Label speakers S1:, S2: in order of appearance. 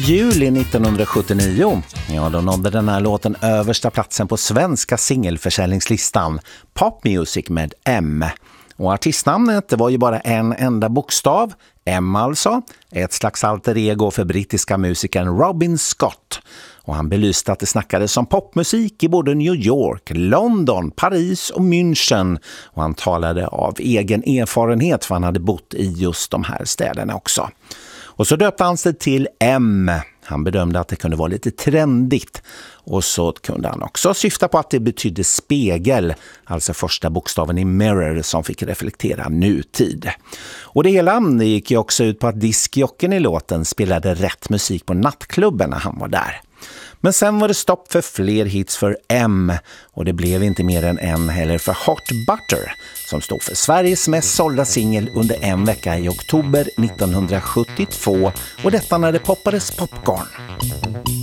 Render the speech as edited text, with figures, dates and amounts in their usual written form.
S1: juli 1979, ja, då nådde den här låten översta platsen på svenska singelförsäljningslistan Pop Music med M. Och artistnamnet, det var ju bara en enda bokstav, M alltså, ett slags alter ego för brittiska musikern Robin Scott. Och han belyste att det snackades om popmusik i både New York, London, Paris och München. Och han talade av egen erfarenhet, för han hade bott i just de här städerna också. Och så döpte han sig till M. Han bedömde att det kunde vara lite trendigt. Och så kunde han också syfta på att det betydde spegel, alltså första bokstaven i mirror som fick reflektera nutid. Och det hela gick ju också ut på att diskjocken i låten spelade rätt musik på nattklubben när han var där. Men sen var det stopp för fler hits för M, och det blev inte mer än en heller för Hot Butter, som stod för Sveriges mest sålda singel under en vecka i oktober 1972, och detta när det poppades popcorn.